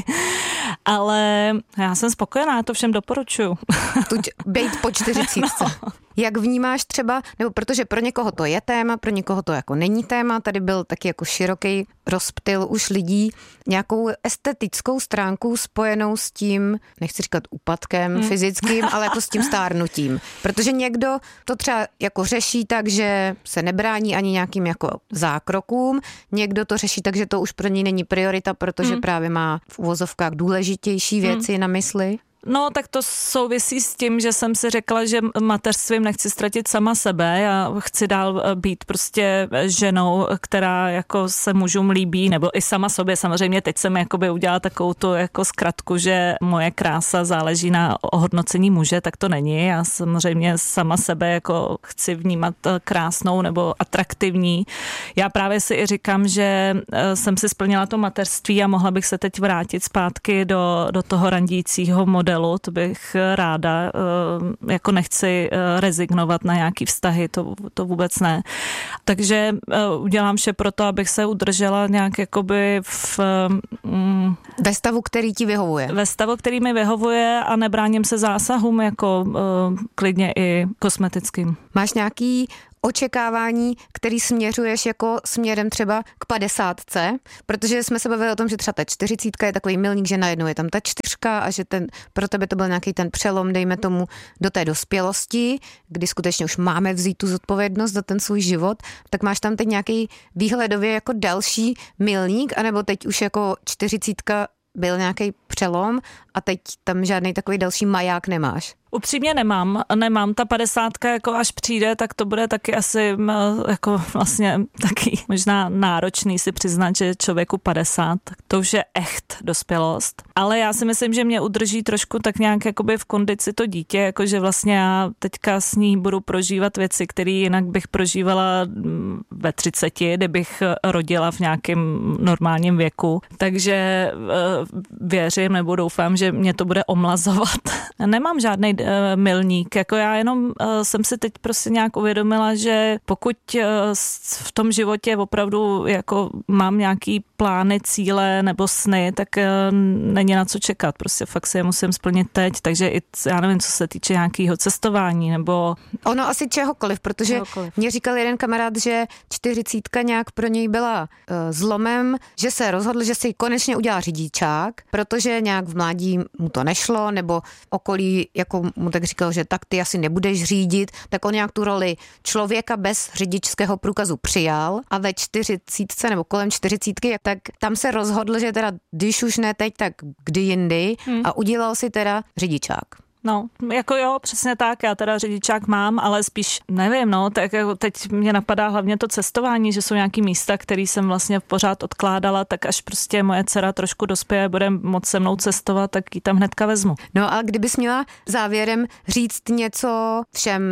Ale já jsem spokojená, já to všem doporučuju. Tuď bejt po 40. No. Jak vnímáš třeba, nebo protože pro někoho to je téma, pro někoho to jako není téma, tady byl taky jako široký rozptyl už lidí, nějakou estetickou stránku spojenou s tím, nechci říkat úpadkem fyzickým, ale jako s tím stárnutím. Protože někdo to třeba jako řeší tak, že se nebrání ani nějakým jako zákrokům, někdo to řeší tak, že to už pro něj není priorita, protože právě má v uvozovkách důležitější věci na mysli. No, tak to souvisí s tím, že jsem si řekla, že mateřstvím nechci ztratit sama sebe. Já chci dál být prostě ženou, která jako se mužům líbí, nebo i sama sobě. Samozřejmě teď jsem jakoby udělala takovou tu jako zkratku, že moje krása záleží na ohodnocení muže, tak to není. Já samozřejmě sama sebe jako chci vnímat krásnou nebo atraktivní. Já právě si i říkám, že jsem si splnila to mateřství a mohla bych se teď vrátit zpátky do toho randícího modelu, to bych ráda, jako nechci rezignovat na nějaký vztahy, to vůbec ne. Takže udělám vše pro to, abych se udržela nějak jakoby ve stavu, který ti vyhovuje. Ve stavu, který mi vyhovuje a nebráním se zásahům jako klidně i kosmetickým. Máš nějaký očekávání, který směřuješ jako směrem třeba k 50, protože jsme se bavili o tom, že třeba ta 40 je takový milník, že najednou je tam ta 4 a že pro tebe to byl nějaký ten přelom, dejme tomu, do té dospělosti, kdy skutečně už máme vzít tu zodpovědnost za ten svůj život, tak máš tam teď nějaký výhledově jako další milník, anebo teď už jako 40 byl nějaký přelom a teď tam žádný takový další maják nemáš? Upřímně nemám. Ta 50 jako až přijde, tak to bude taky asi jako vlastně taky možná náročný si přiznat, že člověku 50, tak to už je echt dospělost. Ale já si myslím, že mě udrží trošku tak nějak jakoby v kondici to dítě, jakože vlastně já teďka s ní budu prožívat věci, které jinak bych prožívala ve 30, kdybych rodila v nějakém normálním věku. Takže věřím nebo doufám, že mě to bude omlazovat. Nemám žádný milník, jako já jenom jsem si teď prostě nějak uvědomila, že pokud v tom životě opravdu jako mám nějaký plány, cíle nebo sny, tak není na co čekat, prostě fakt si je musím splnit teď, takže i já nevím, co se týče nějakého cestování nebo... Ono asi čehokoliv, protože mě říkal jeden kamarád, že 40 nějak pro něj byla zlomem, že se rozhodl, že si konečně udělá řidičák, protože nějak v mládí mu to nešlo, nebo okolí jako mu tak říkal, že tak ty asi nebudeš řídit, tak on nějak tu roli člověka bez řidičského průkazu přijal a ve 40 nebo kolem 40, tak tam se rozhodl, že teda když už ne teď, tak kdy jindy a udělal si teda řidičák. No, jako jo, přesně tak, já teda řidičák mám, ale spíš nevím, no, tak jako teď mě napadá hlavně to cestování, že jsou nějaký místa, který jsem vlastně pořád odkládala, tak až prostě moje dcera trošku dospěje, bude moc se mnou cestovat, tak ji tam hnedka vezmu. No a kdybys měla závěrem říct něco všem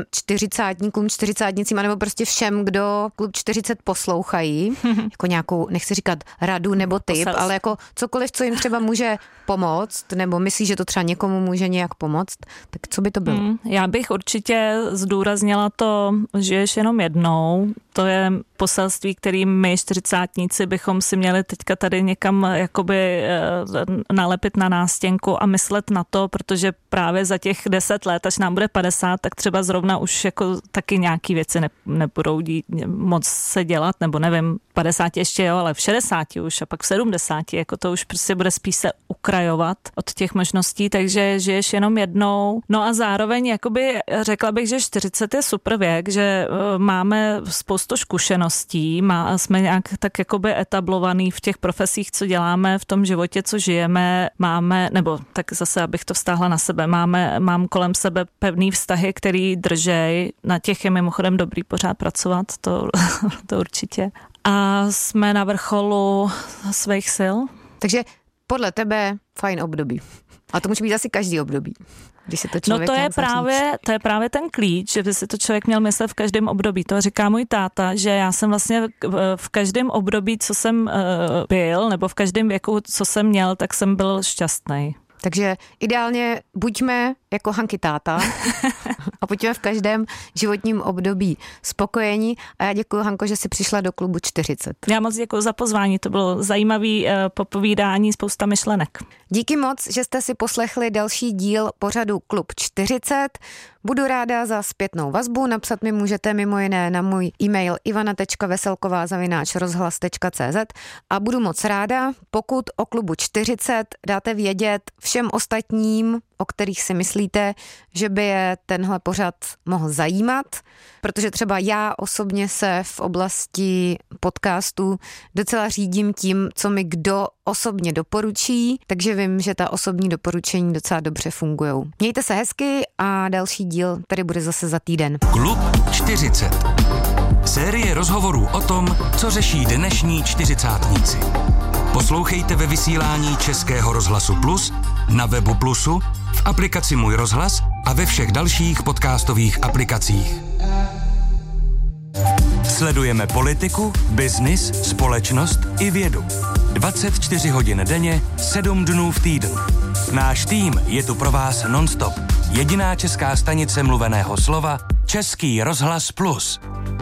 40nicím, anebo prostě všem, kdo Klub 40 poslouchají, jako nějakou, nechci říkat radu nebo tip, ale jako cokoliv, co jim třeba může pomoct, nebo myslíš, že to třeba někomu může nějak pomoct, tak co by to bylo? Já bych určitě zdůraznila to, žiješ jenom jednou. To je poselství, kterým my 40tníci bychom si měli teďka tady někam jakoby nalepit na nástěnku a myslet na to, protože právě za těch 10 let, až nám bude 50, tak třeba zrovna už jako taky nějaký věci nebudou moc se dělat, nebo nevím, 50 ještě jo, ale v 60 už a pak v 70, jako to už prostě bude spíš se ukrajovat od těch možností, takže žiješ jenom jednou. No a zároveň jakoby řekla bych, že 40 je super věk, že máme spoustu zkušeností, jsme nějak tak jakoby etablovaný v těch profesích, co děláme, v tom životě, co žijeme, máme, nebo tak zase, abych to vztáhla na sebe, mám kolem sebe pevný vztahy, který držej, na těch je mimochodem dobrý pořád pracovat, to určitě. A jsme na vrcholu svých sil. Takže podle tebe fajn období. A to může být asi každý období. Když se to člověk to je právě ten klíč, že by si to člověk měl myslet v každém období. To říká můj táta, že já jsem vlastně v každém období, co jsem byl, nebo v každém věku, co jsem měl, tak jsem byl šťastný. Takže ideálně buďme jako Hanky táta a buďme v každém životním období spokojení. A já děkuji, Hanko, že jsi přišla do Klubu 40. Já moc děkuji za pozvání, to bylo zajímavý popovídání, spousta myšlenek. Díky moc, že jste si poslechli další díl pořadu Klub 40. Budu ráda za zpětnou vazbu, napsat mi můžete mimo jiné na můj e-mail ivana.veselková@rozhlas.cz a budu moc ráda, pokud o Klubu 40 dáte vědět všem ostatním o kterých si myslíte, že by je tenhle pořad mohl zajímat, protože třeba já osobně se v oblasti podcastu docela řídím tím, co mi kdo osobně doporučí, takže vím, že ta osobní doporučení docela dobře fungujou. Mějte se hezky a další díl tady bude zase za týden. Klub 40. Série rozhovorů o tom, co řeší dnešní čtyřicátníci. Poslouchejte ve vysílání Českého rozhlasu Plus, na webu Plusu, v aplikaci Můj rozhlas a ve všech dalších podcastových aplikacích. Sledujeme politiku, biznis, společnost i vědu. 24 hodin denně, 7 dnů v týdnu. Náš tým je tu pro vás non-stop. Jediná česká stanice mluveného slova Český rozhlas Plus.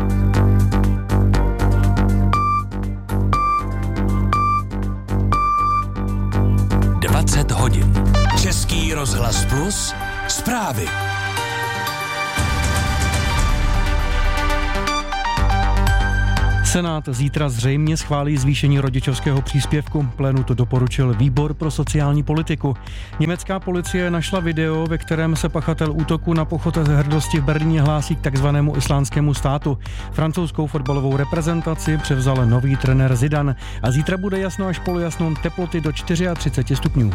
20 hodin. Český rozhlas Plus. Zprávy. Senát zítra zřejmě schválí zvýšení rodičovského příspěvku. Plénu to doporučil Výbor pro sociální politiku. Německá policie našla video, ve kterém se pachatel útoku na pochod z hrdosti v Berlíně hlásí k takzvanému islámskému státu. Francouzskou fotbalovou reprezentaci převzal nový trenér Zidane a zítra bude jasno až polojasno, teploty do 34 stupňů.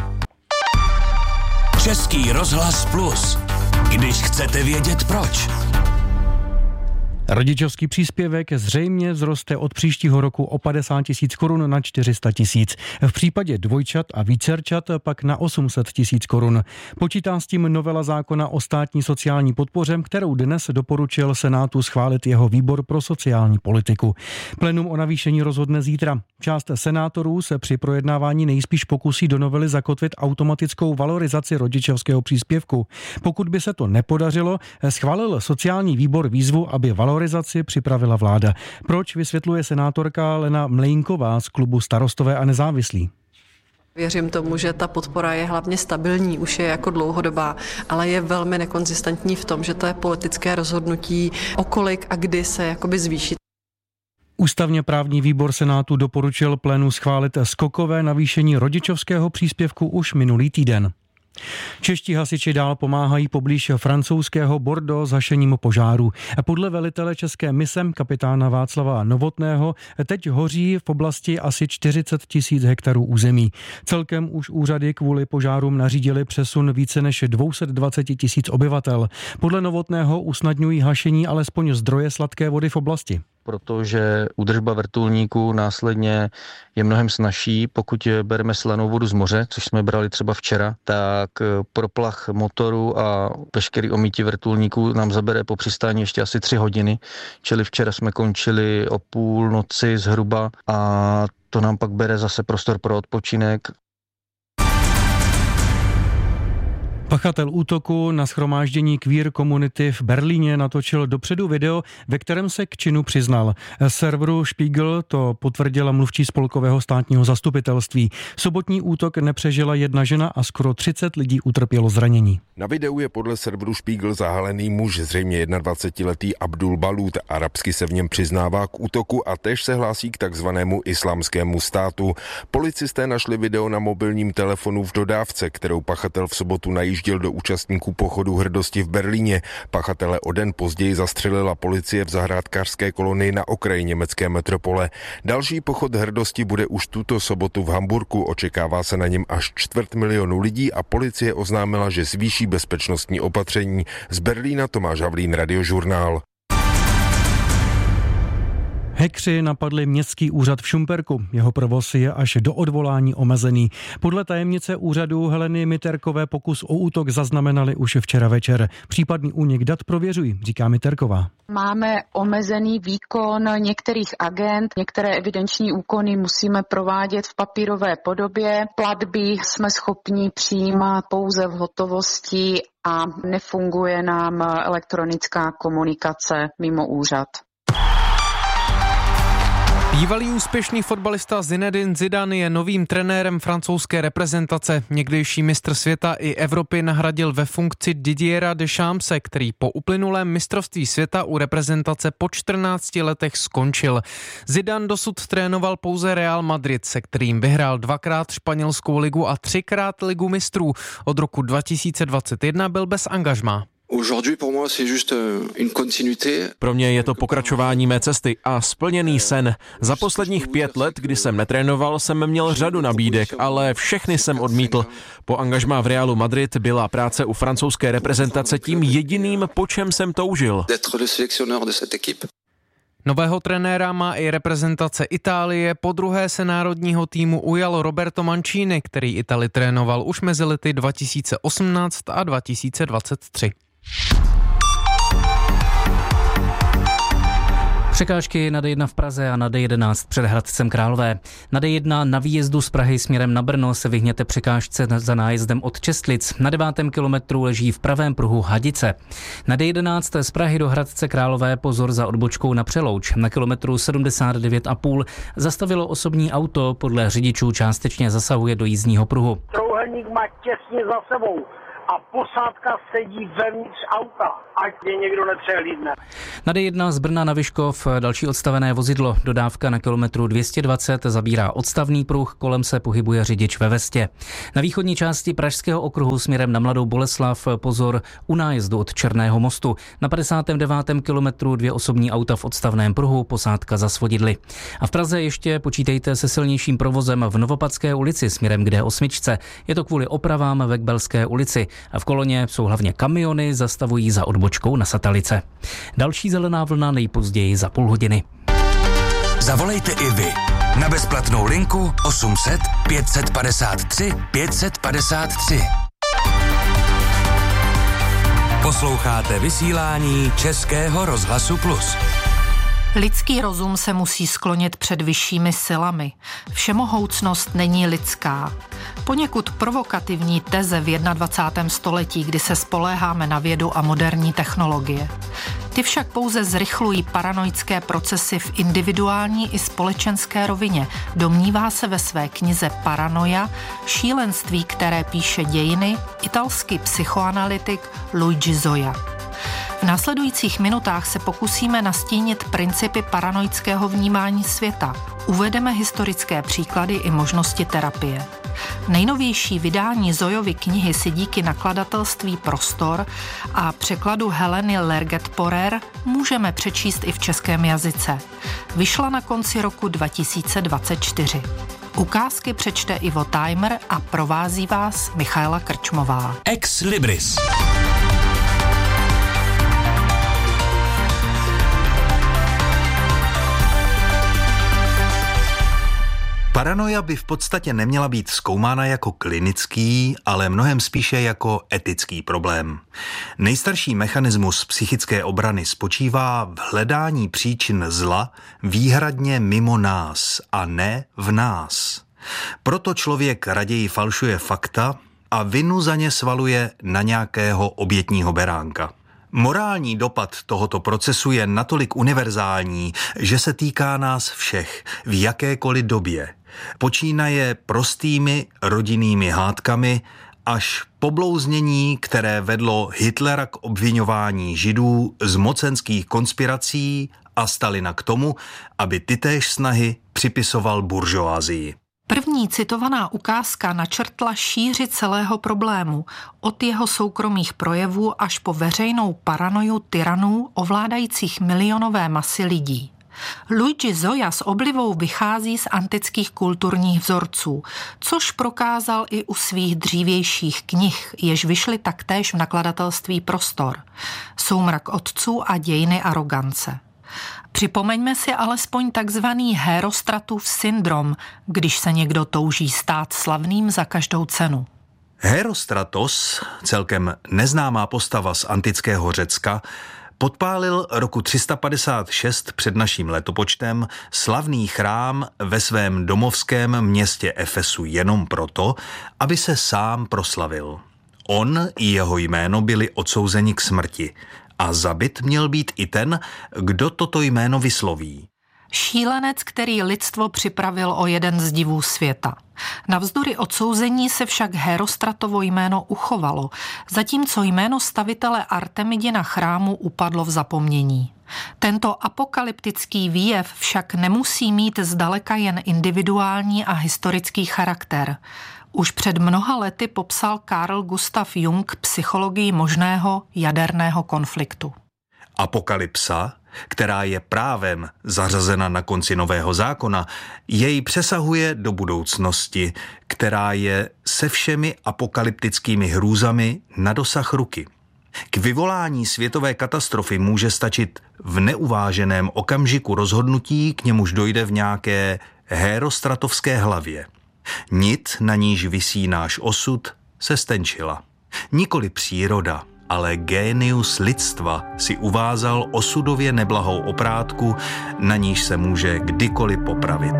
Český rozhlas Plus. Když chcete vědět proč. Rodičovský příspěvek zřejmě vzroste od příštího roku o 50 000 korun na 400 000. V případě dvojčat a vícerčat pak na 800 000 korun. Počítá s tím novela zákona o státní sociální podpoře, kterou dnes doporučil Senátu schválit jeho Výbor pro sociální politiku. Plénum o navýšení rozhodne zítra. Část senátorů se při projednávání nejspíš pokusí do novely zakotvit automatickou valorizaci rodičovského příspěvku. Pokud by se to nepodařilo, schválil sociální výbor výzvu, aby valorizaci připravila vláda. Proč, vysvětluje senátorka Lena Mlejnková z klubu Starostové a nezávislí. Věřím tomu, že ta podpora je hlavně stabilní, už je jako dlouhodobá, ale je velmi nekonzistentní v tom, že to je politické rozhodnutí, o kolik a kdy se jakoby zvýší. Ústavně právní výbor Senátu doporučil plénu schválit skokové navýšení rodičovského příspěvku už minulý týden. Čeští hasiči dál pomáhají poblíž francouzského Bordeaux s hašením požáru. Podle velitele české mise kapitána Václava Novotného teď hoří v oblasti asi 40 000 hektarů území. Celkem už úřady kvůli požárům nařídili přesun více než 220 000 obyvatel. Podle Novotného usnadňují hašení alespoň zdroje sladké vody v oblasti. Protože údržba vrtulníků následně je mnohem snazší. Pokud bereme slanou vodu z moře, což jsme brali třeba včera, tak proplach motoru a veškerý omýtí vrtulníků nám zabere po přistání ještě asi 3 hodiny. Čili včera jsme končili o půlnoci zhruba a to nám pak bere zase prostor pro odpočinek. Pachatel útoku na shromáždění queer komunity v Berlíně natočil dopředu video, ve kterém se k činu přiznal. Serveru Spiegel to potvrdila mluvčí spolkového státního zastupitelství. Sobotní útok nepřežila jedna žena a skoro 30 lidí utrpělo zranění. Na videu je podle serveru Spiegel zahalený muž, zřejmě 21letý Abdul Balud. Arabsky se v něm přiznává k útoku a též se hlásí k takzvanému islámskému státu. Policisté našli video na mobilním telefonu v dodávce, kterou pachatel v sobotu najížděl do účastníků pochodu hrdosti v Berlíně. Pachatele o den později zastřelila policie v zahrádkářské kolonii na okraji německé metropole. Další pochod hrdosti bude už tuto sobotu v Hamburku. Očekává se na něm až 250 000 lidí a policie oznámila, že zvýší bezpečnostní opatření. Z Berlína Tomáš Havlín, Radiožurnál. Hackři napadli městský úřad v Šumperku. Jeho provoz je až do odvolání omezený. Podle tajemnice úřadu Heleny Miterkové pokus o útok zaznamenali už včera večer. Případný únik dat prověřují, říká Miterková. Máme omezený výkon některých agent, některé evidenční úkony musíme provádět v papírové podobě. Platby jsme schopni přijímat pouze v hotovosti a nefunguje nám elektronická komunikace mimo úřad. Bývalý úspěšný fotbalista Zinedine Zidane je novým trenérem francouzské reprezentace. Někdejší mistr světa i Evropy nahradil ve funkci Didiera Deschampse, který po uplynulém mistrovství světa u reprezentace po 14 letech skončil. Zidane dosud trénoval pouze Real Madrid, se kterým vyhrál 2krát španělskou ligu a 3krát ligu mistrů. Od roku 2021 byl bez angažmá. Pro mě je to pokračování mé cesty a splněný sen. Za posledních 5 let, kdy jsem netrénoval, jsem měl řadu nabídek, ale všechny jsem odmítl. Po angažmá v Realu Madrid byla práce u francouzské reprezentace tím jediným, po čem jsem toužil. Nového trenéra má i reprezentace Itálie. Po druhé se národního týmu ujal Roberto Mancini, který Itálii trénoval už mezi lety 2018 a 2023. Překážky na D1 v Praze a na D11 před Hradcem Králové. Na D1 na výjezdu z Prahy směrem na Brno se vyhněte překážce za nájezdem od Čestlic. Na 9. kilometru leží v pravém pruhu Hadice. Na D11 z Prahy do Hradce Králové pozor za odbočkou na Přelouč. Na kilometru 79,5 zastavilo osobní auto, podle řidičů částečně zasahuje do jízdního pruhu. Trouhelník má těsně za sebou a posádka sedí vevnitř auta, ať je někdo nepřehlídne. Na D1 z Brna na Vyškov další odstavené vozidlo. Dodávka na kilometru 220 zabírá odstavný pruh, kolem se pohybuje řidič ve vestě. Na východní části Pražského okruhu směrem na Mladou Boleslav pozor u nájezdu od Černého mostu. Na 59. kilometru 2 osobní auta v odstavném pruhu, posádka za svodidly. A v Praze ještě počítejte se silnějším provozem v Novopadské ulici směrem k D8. Je to kvůli opravám ve Kbelské ulici. A v koloně jsou hlavně kamiony, zastavují za odbočkou na Satalice. Další zelená vlna nejpozději za půl hodiny. Zavolejte i vy na bezplatnou linku 800 553 553. Posloucháte vysílání Českého rozhlasu Plus. Lidský rozum se musí sklonit před vyššími silami. Všemohoucnost není lidská. Poněkud provokativní teze v 21. století, kdy se spoléháme na vědu a moderní technologie. Ty však pouze zrychlují paranoické procesy v individuální i společenské rovině, domnívá se ve své knize Paranoia, šílenství, které píše dějiny, italský psychoanalytik Luigi Zoya. V následujících minutách se pokusíme nastínit principy paranoického vnímání světa. Uvedeme historické příklady i možnosti terapie. Nejnovější vydání Zoyovy knihy si díky nakladatelství Prostor a překladu Heleny Lerget-Porer můžeme přečíst i v českém jazyce. Vyšla na konci roku 2024. Ukázky přečte Ivo Tajmer a provází vás Michaela Krčmová. Ex Libris. Paranoia by v podstatě neměla být zkoumána jako klinický, ale mnohem spíše jako etický problém. Nejstarší mechanismus psychické obrany spočívá v hledání příčin zla výhradně mimo nás a ne v nás. Proto člověk raději falšuje fakta a vinu za ně svaluje na nějakého obětního beránka. Morální dopad tohoto procesu je natolik univerzální, že se týká nás všech v jakékoliv době. Počínaje prostými rodinnými hádkami až poblouznění, které vedlo Hitlera k obviňování Židů z mocenských konspirací a Stalina k tomu, aby tytéž snahy připisoval buržoázii. První citovaná ukázka načrtla šíři celého problému, od jeho soukromých projevů až po veřejnou paranoju tyranů ovládajících milionové masy lidí. Luigi Zoya s oblibou vychází z antických kulturních vzorců, což prokázal i u svých dřívějších knih, jež vyšly taktéž v nakladatelství Prostor. Soumrak otců a dějiny arogance. Připomeňme si alespoň takzvaný Herostratův syndrom, když se někdo touží stát slavným za každou cenu. Herostratos, celkem neznámá postava z antického Řecka, podpálil roku 356 před naším letopočtem slavný chrám ve svém domovském městě Efesu jenom proto, aby se sám proslavil. On i jeho jméno byli odsouzeni k smrti a zabit měl být i ten, kdo toto jméno vysloví. Šílenec, který lidstvo připravil o jeden z divů světa. Navzdory odsouzení se však Hérostratovo jméno uchovalo, zatímco jméno stavitele Artemidina chrámu upadlo v zapomnění. Tento apokalyptický výjev však nemusí mít zdaleka jen individuální a historický charakter. Už před mnoha lety popsal Carl Gustav Jung psychologii možného jaderného konfliktu. Apokalypsa, která je právem zařazena na konci Nového zákona, jej přesahuje do budoucnosti, která je se všemi apokalyptickými hrůzami na dosah ruky. K vyvolání světové katastrofy může stačit v neuváženém okamžiku rozhodnutí, k němuž dojde v nějaké hérostratovské hlavě. Nit, na níž visí náš osud, se stenčila. Nikoli příroda, ale génius lidstva si uvázal osudově neblahou oprátku, na níž se může kdykoliv popravit.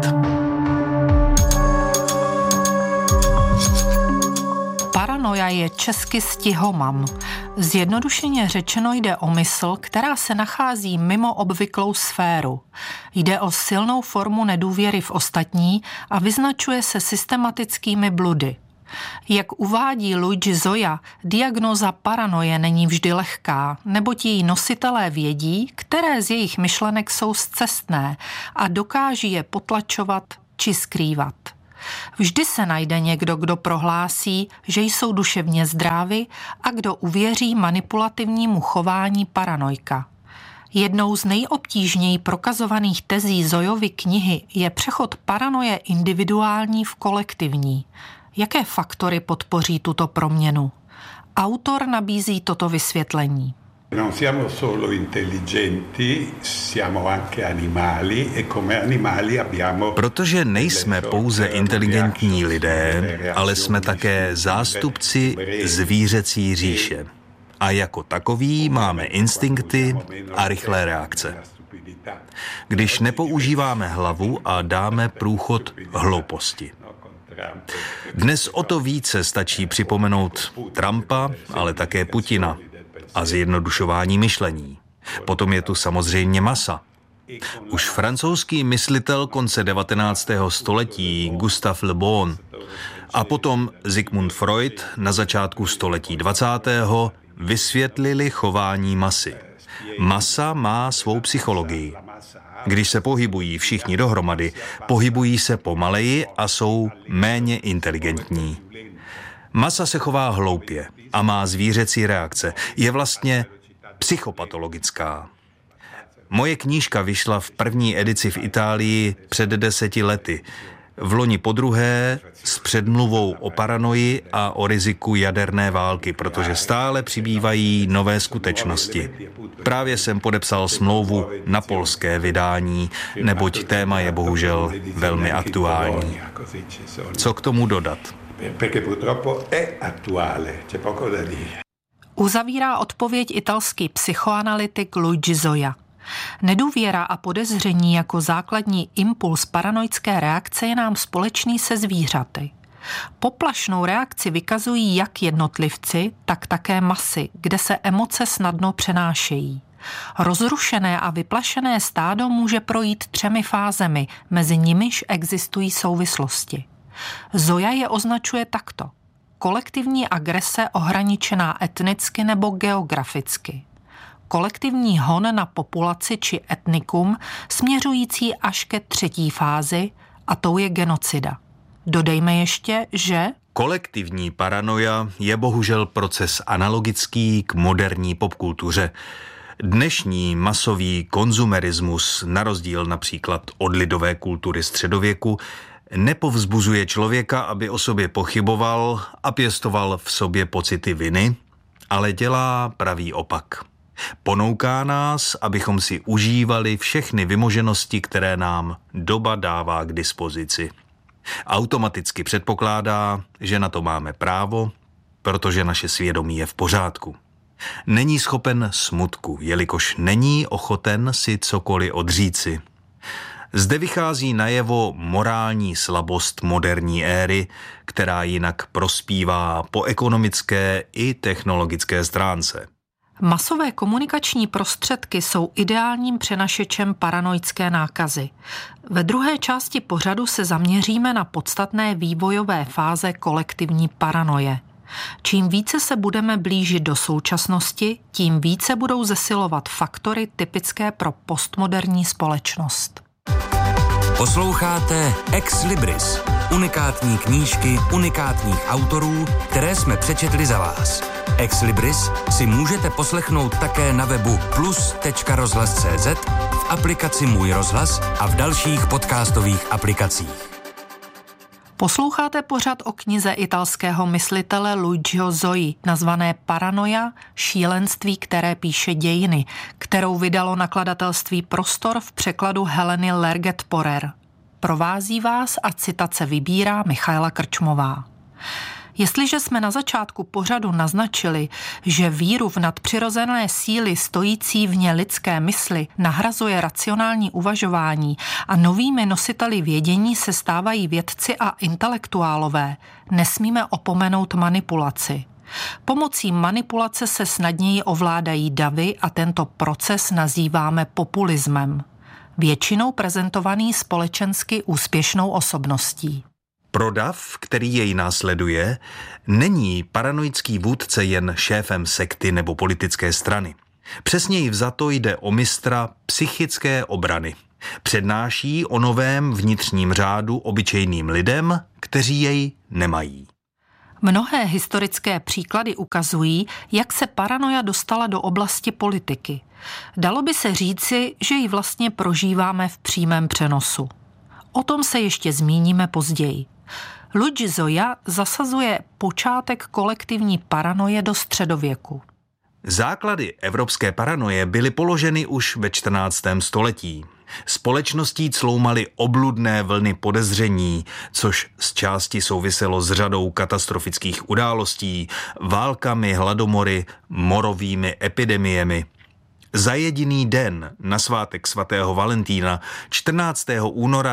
Paranoja je česky stihomam. Zjednodušeně řečeno jde o mysl, která se nachází mimo obvyklou sféru. Jde o silnou formu nedůvěry v ostatní a vyznačuje se systematickými bludy. Jak uvádí Luigi Zoya, diagnóza paranoje není vždy lehká, neboť její nositelé vědí, které z jejich myšlenek jsou scestné a dokáží je potlačovat či skrývat. Vždy se najde někdo, kdo prohlásí, že jsou duševně zdraví a kdo uvěří manipulativnímu chování paranojka. Jednou z nejobtížněji prokazovaných tezí Zoyovy knihy je přechod paranoje individuální v kolektivní. Jaké faktory podpoří tuto proměnu? Autor nabízí toto vysvětlení. Non siamo solo intelligenti, siamo anche animali e come animali abbiamo... Protože nejsme pouze inteligentní lidé, ale jsme také zástupci zvířecí říše. A jako takoví máme instinkty a rychlé reakce. Když nepoužíváme hlavu a dáme průchod hlouposti. Dnes o to více stačí připomenout Trumpa, ale také Putina a zjednodušování myšlení. Potom je tu samozřejmě masa. Už francouzský myslitel konce 19. století Gustave Le Bon a potom Sigmund Freud na začátku století 20. vysvětlili chování masy. Masa má svou psychologii. Když se pohybují všichni dohromady, pohybují se pomaleji a jsou méně inteligentní. Masa se chová hloupě a má zvířecí reakce. Je vlastně psychopatologická. Moje knížka vyšla v první edici v Itálii před 10 lety. Vloni podruhé s předmluvou o paranoji a o riziku jaderné války, protože stále přibývají nové skutečnosti. Právě jsem podepsal smlouvu na polské vydání, neboť téma je bohužel velmi aktuální. Co k tomu dodat? Uzavírá odpověď italský psychoanalytik Luigi Zoya. Nedůvěra a podezření jako základní impuls paranoické reakce je nám společný se zvířaty. Poplašnou reakci vykazují jak jednotlivci, tak také masy, kde se emoce snadno přenášejí. Rozrušené a vyplašené stádo může projít 3 fázemi, mezi nimiž existují souvislosti. Zoya je označuje takto. Kolektivní agrese ohraničená etnicky nebo geograficky. Kolektivní hon na populaci či etnikum směřující až ke 3. fázi a tou je genocida. Dodejme ještě, že kolektivní paranoja je bohužel proces analogický k moderní popkultuře. Dnešní masový konzumerismus, na rozdíl například od lidové kultury středověku, nepovzbuzuje člověka, aby o sobě pochyboval a pěstoval v sobě pocity viny, ale dělá pravý opak. Ponouká nás, abychom si užívali všechny vymoženosti, které nám doba dává k dispozici. Automaticky předpokládá, že na to máme právo, protože naše svědomí je v pořádku. Není schopen smutku, jelikož není ochoten si cokoliv odříci. Zde vychází najevo morální slabost moderní éry, která jinak prospívá po ekonomické i technologické stránce. Masové komunikační prostředky jsou ideálním přenašečem paranoické nákazy. Ve druhé části pořadu se zaměříme na podstatné vývojové fáze kolektivní paranoje. Čím více se budeme blížit do současnosti, tím více budou zesilovat faktory typické pro postmoderní společnost. Posloucháte Ex Libris, unikátní knížky unikátních autorů, které jsme přečetli za vás. Ex Libris si můžete poslechnout také na webu plus.rozhlas.cz, v aplikaci Můj rozhlas a v dalších podcastových aplikacích. Posloucháte pořad o knize italského myslitele Luigiho Zoi, nazvané Paranoia, šílenství, které píše dějiny, kterou vydalo nakladatelství Prostor v překladu Heleny Lerget-Porer. Provází vás a citace vybírá Michaela Krčmová. Jestliže jsme na začátku pořadu naznačili, že víru v nadpřirozené síly stojící vně lidské mysli nahrazuje racionální uvažování a novými nositeli vědění se stávají vědci a intelektuálové, nesmíme opomenout manipulaci. Pomocí manipulace se snadněji ovládají davy a tento proces nazýváme populismem, většinou prezentovaný společensky úspěšnou osobností. Pro dav, který jej následuje, není paranoický vůdce jen šéfem sekty nebo politické strany. Přesněji vzato jde o mistra psychické obrany. Přednáší o novém vnitřním řádu obyčejným lidem, kteří jej nemají. Mnohé historické příklady ukazují, jak se paranoia dostala do oblasti politiky. Dalo by se říci, že ji vlastně prožíváme v přímém přenosu. O tom se ještě zmíníme později. Luigi Zoia zasazuje počátek kolektivní paranoje do středověku. Základy evropské paranoje byly položeny už ve 14. století. Společností cloumaly obludné vlny podezření, což z části souviselo s řadou katastrofických událostí, válkami, hladomory, morovými epidemiemi. Za jediný den na svátek svatého Valentína 14. února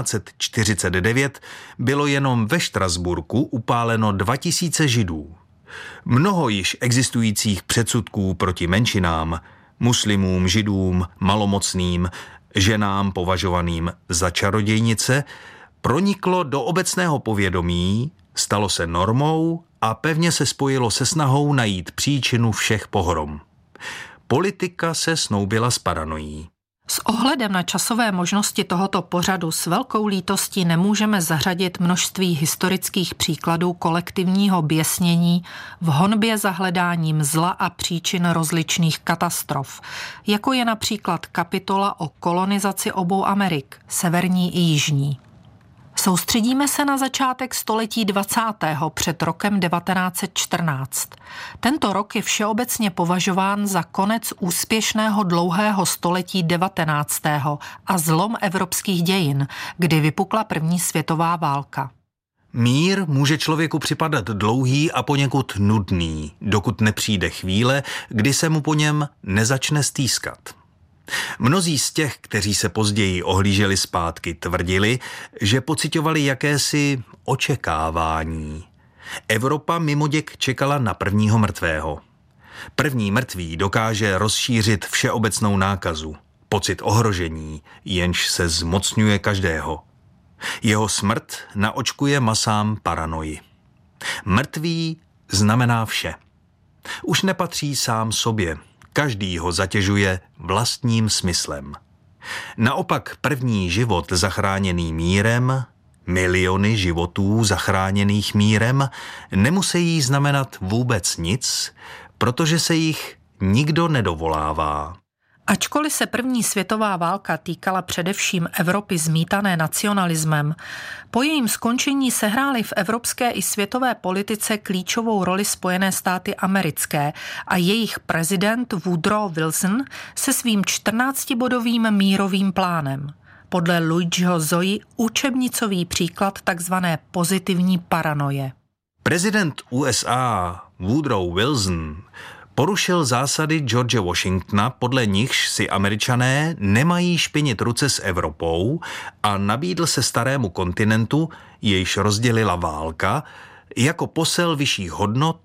1349 bylo jenom ve Štrasburku upáleno 2000 Židů. Mnoho již existujících předsudků proti menšinám, muslimům, židům, malomocným, ženám považovaným za čarodějnice, proniklo do obecného povědomí, stalo se normou a pevně se spojilo se snahou najít příčinu všech pohrom. Politika se snoubila s paranojí. S ohledem na časové možnosti tohoto pořadu s velkou lítostí nemůžeme zařadit množství historických příkladů kolektivního běsnění v honbě za hledáním zla a příčin rozličných katastrof, jako je například kapitola o kolonizaci obou Amerik, severní i jižní. Soustředíme se na začátek století 20. před rokem 1914. Tento rok je všeobecně považován za konec úspěšného dlouhého století 19. a zlom evropských dějin, kdy vypukla první světová válka. Mír může člověku připadat dlouhý a poněkud nudný, dokud nepřijde chvíle, kdy se mu po něm nezačne stýskat. Mnozí z těch, kteří se později ohlíželi zpátky, tvrdili, že pociťovali jakési očekávání. Evropa mimoděk čekala na prvního mrtvého. První mrtvý dokáže rozšířit všeobecnou nákazu, pocit ohrožení, jenž se zmocňuje každého. Jeho smrt naočkuje masám paranoji. Mrtvý znamená vše. Už nepatří sám sobě. Každý ho zatěžuje vlastním smyslem. Naopak první život zachráněný mírem, miliony životů zachráněných mírem, nemusí znamenat vůbec nic, protože se jich nikdo nedovolává. Ačkoliv se první světová válka týkala především Evropy zmítané nacionalismem, po jejím skončení sehrály v evropské i světové politice klíčovou roli Spojené státy americké a jejich prezident Woodrow Wilson se svým 14bodovým mírovým plánem. Podle Luigiho Zoi učebnicový příklad takzvané pozitivní paranoje. Prezident USA Woodrow Wilson porušil zásady George Washingtona, podle nichž si Američané nemají špinit ruce s Evropou, a nabídl se starému kontinentu, jejž rozdělila válka, jako posel vyšších hodnot,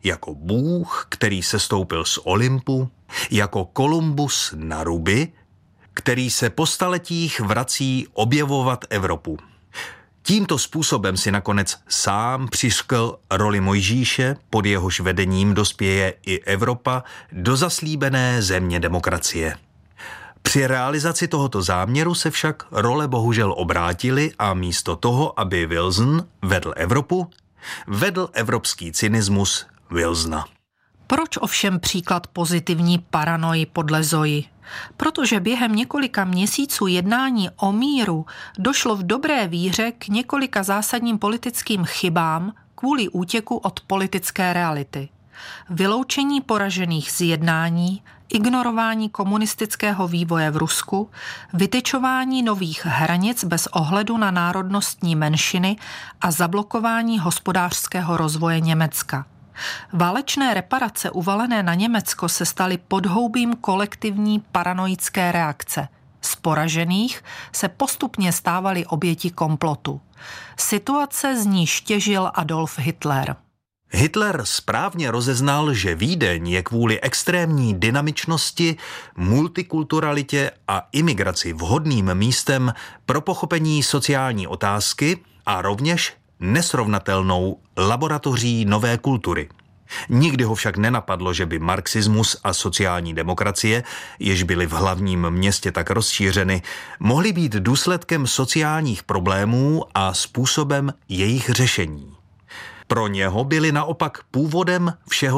jako Bůh, který sestoupil z Olympu, jako Kolumbus na ruby, který se po staletích vrací objevovat Evropu. Tímto způsobem si nakonec sám přiškl roli Mojžíše, pod jehož vedením dospěje i Evropa do zaslíbené země demokracie. Při realizaci tohoto záměru se však role bohužel obrátily a místo toho, aby Wilson vedl Evropu, vedl evropský cynismus Wilsona. Proč ovšem příklad pozitivní paranoji podle Zoji? Protože během několika měsíců jednání o míru došlo v dobré víře k několika zásadním politickým chybám kvůli útěku od politické reality. Vyloučení poražených z jednání, ignorování komunistického vývoje v Rusku, vytyčování nových hranic bez ohledu na národnostní menšiny a zablokování hospodářského rozvoje Německa. Válečné reparace uvalené na Německo se staly podhoubím kolektivní paranoické reakce. Z poražených se postupně stávaly oběti komplotu. Situace z ní štěžil Adolf Hitler. Hitler správně rozeznal, že Vídeň je kvůli extrémní dynamičnosti, multikulturalitě a imigraci vhodným místem pro pochopení sociální otázky a rovněž nesrovnatelnou laboratoří nové kultury. Nikdy ho však nenapadlo, že by marxismus a sociální demokracie, jež byly v hlavním městě tak rozšířeny, mohly být důsledkem sociálních problémů a způsobem jejich řešení. Pro něho byly naopak původem všeho